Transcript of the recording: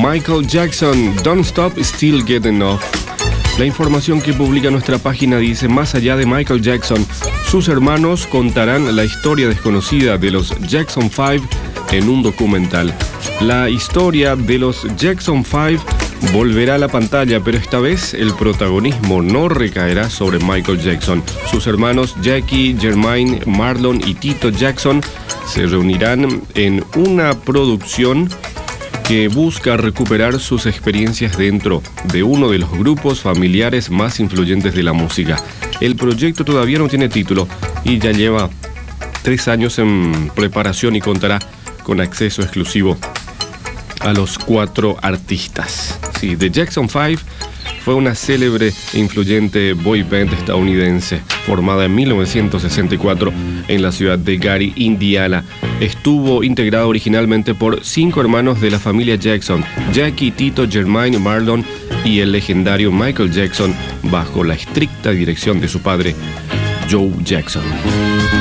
Michael Jackson, Don't Stop, Still Get Enough. La información que publica nuestra página dice: más allá de Michael Jackson, sus hermanos contarán la historia desconocida de los Jackson 5 en un documental. La historia de los Jackson 5 volverá a la pantalla, pero esta vez el protagonismo no recaerá sobre Michael Jackson. Sus hermanos Jackie, Jermaine, Marlon y Tito Jackson se reunirán en una producción que busca recuperar sus experiencias dentro de uno de los grupos familiares más influyentes de la música. El proyecto todavía no tiene título y ya lleva 3 años en preparación y contará con acceso exclusivo a los 4 artistas. Sí, The Jackson 5 fue una célebre e influyente boy band estadounidense formada en 1964 en la ciudad de Gary, Indiana. Estuvo integrada originalmente por 5 hermanos de la familia Jackson: Jackie, Tito, Jermaine, Marlon y el legendario Michael Jackson, bajo la estricta dirección de su padre, Joe Jackson.